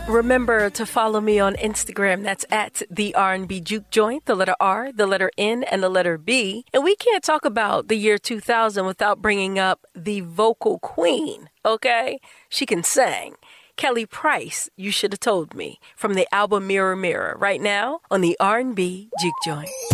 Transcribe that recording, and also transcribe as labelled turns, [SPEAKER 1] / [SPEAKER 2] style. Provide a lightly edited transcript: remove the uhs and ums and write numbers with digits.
[SPEAKER 1] Remember to follow me on Instagram. That's at the R&B Juke Joint, the letter R, the letter N, and the letter B. And we can't talk about the year 2000 without bringing up the vocal queen, okay? She can sing. Kelly Price, You Should Have Told Me, from the album Mirror Mirror, right now on the R&B Juke Joint.